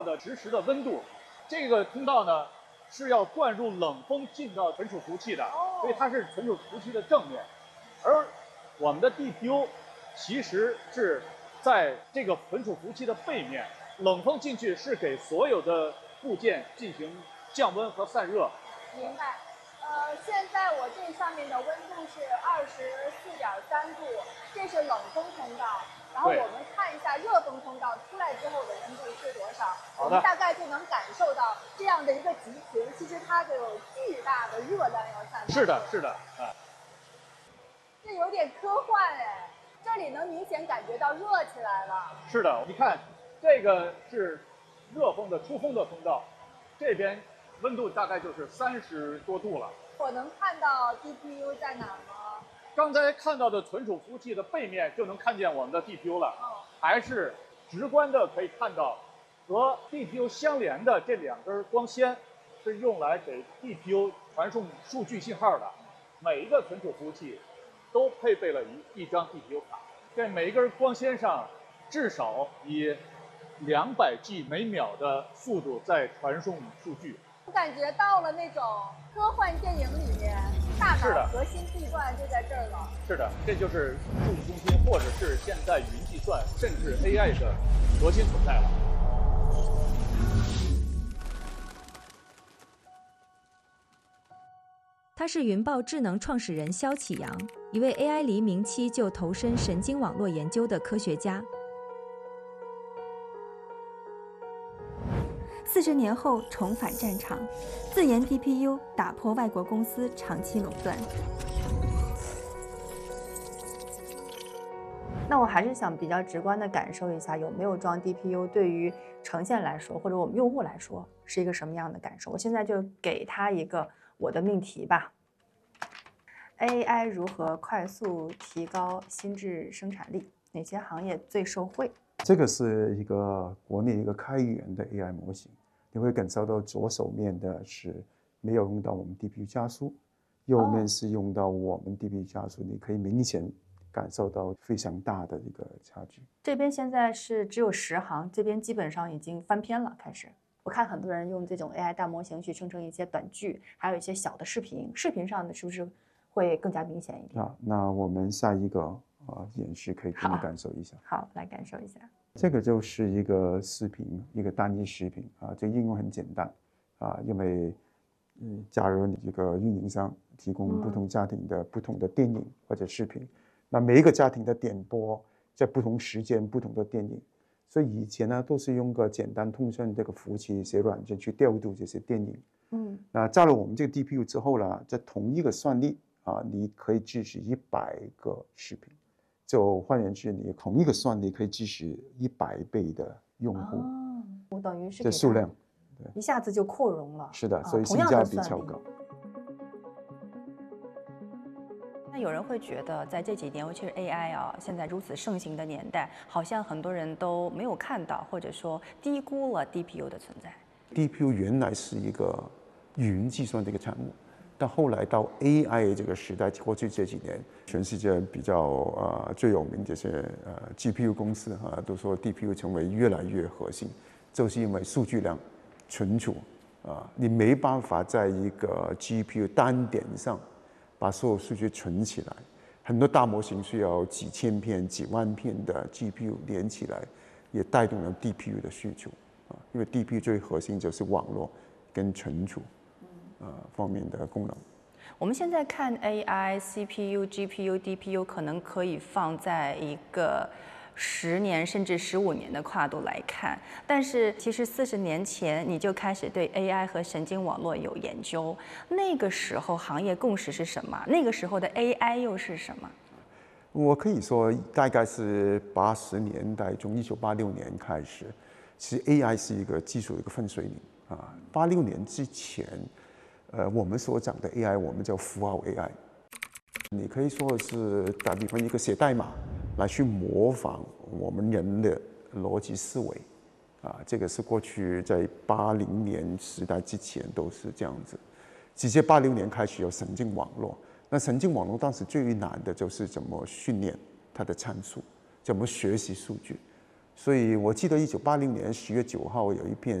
的实时的温度。这个通道呢是要灌入冷风进到存储服务器的，所以它是存储服务器的正面。而我们的 DPU 其实是在这个存储服务器的背面，冷风进去是给所有的部件进行降温和散热。 明白。现在我这上面的温度是24.3度，这是冷风通道。然后我们看一下热风通道出来之后的温度是多少，我们大概就能感受到这样的一个集群，其实它就有巨大的热量要散发。 是的，是的，啊， 这有点科幻哎，这里能明显感觉到热起来了。 是的，你看这个是热风的出风的通道，这边温度大概就是30多度了。 我能看到 DPU 在哪吗？ 刚才看到的存储服务器的背面就能看见我们的 DPU 了，还是直观的可以看到和 DPU 相连的这2根光纤是用来给 DPU 传送数据信号的。每一个存储服务器都配备了一张 DPU 卡，在每一根光纤上至少以200G 每秒的速度在传送数据。 我感觉到了那种科幻电影里面大脑核心地段就在这儿了。 是的，这就是数据中心，或者是现在云计算，甚至 AI 的核心所在了。 他是云豹智能创始人肖启阳，一位 AI 黎明期就投身神经网络研究的科学家。 40年后重返战场，自研 DPU 打破外国公司长期垄断。 那我还是想比较直观地感受一下，有没有装 DPU 对于呈现来说，或者我们用户来说是一个什么样的感受。我现在就给他一个我的命题吧。AI 如何快速提高心智生产力？哪些行业最受惠？ 这个是一个国内一个开源的 AI 模型，你会感受到左手面的是没有用到我们 DPU 加速，右面是用到我们 DPU 加速，你可以明显感受到非常大的一个差距。 这边现在是只有10行，这边基本上已经翻篇了。开始，我看很多人用这种 AI 大模型去生成一些短剧，还有一些小的视频，视频上的是不是会更加明显一点？ 那我们下一个演示可以给你感受一下。 好，来感受一下。 这个就是一个视频，一个单一视频这个应用很简单因为假如你这个运营商提供不同家庭的不同的电影或者视频，那每一个家庭的点播在不同时间不同的电影，所以以前呢都是用个简单通讯这个服务器写软件去调度这些电影。那加了我们这个 DPU 之后呢，在同一个算力你可以支持100个视频。就换言之，你同一个算力可以支持100倍的用户， 我等于是这数量， 对，一下子就扩容了。 是的，所以性价比较高。 那有人会觉得，在这几年，尤其是 AI 现在如此盛行的年代，好像很多人都没有看到，或者说低估了 DPU 的存在。 DPU 原来是一个云计算的一个产物。但后来到 AI 这个时代，过去这几年，全世界比较最有名这些GPU 公司都说 DPU 成为越来越核心，就是因为数据量、存储你没办法在一个 GPU 单点上把所有数据存起来，很多大模型需要几千片、几万片的 GPU 连起来，也带动了 DPU 的需求因为 DPU 最核心就是网络跟存储。方面的功能。 我们现在看 AI、CPU、GPU、DPU 可能可以放在一个10年甚至15年的跨度来看，但是其实40年前你就开始对 AI 和神经网络有研究，那个时候行业共识是什么？那个时候的 AI 又是什么？ 我可以说大概是80年代，从1986年开始，其实 AI 是一个技术的一个分水岭86年之前。我们所讲的 AI， 我们叫符号 AI。你可以说是打比方一个写代码来去模仿我们人的逻辑思维这个是过去在80年时代之前都是这样子。直接86年开始有神经网络，那神经网络当时最难的就是怎么训练它的参数，怎么学习数据。 所以我记得1980年10月9号有一篇